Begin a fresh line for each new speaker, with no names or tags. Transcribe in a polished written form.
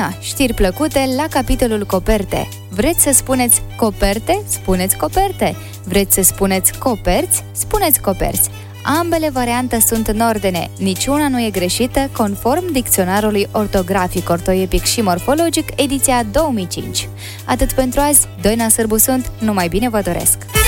Alina, știri plăcute la capitolul coperte. Vreți să spuneți coperte? Spuneți coperte. Vreți să spuneți coperți? Spuneți coperți. Ambele variante sunt în ordine, niciuna nu e greșită, conform dicționarului ortografic, ortoepic și morfologic, ediția 2005. Atât pentru azi, Doina Sârbu sunt, numai bine vă doresc!